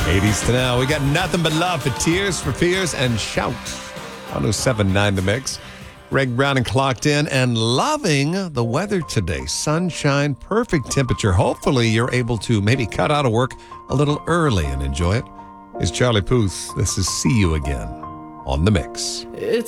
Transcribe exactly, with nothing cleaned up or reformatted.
eighties to now. We got nothing but love for Tears for Fears and Shout. one oh seven point nine The Mix. Greg Brown and Clocked In and loving the weather today. Sunshine, perfect temperature. Hopefully you're able to maybe cut out of work a little early and enjoy it. It's Charlie Puth. This is See You Again on The Mix. It's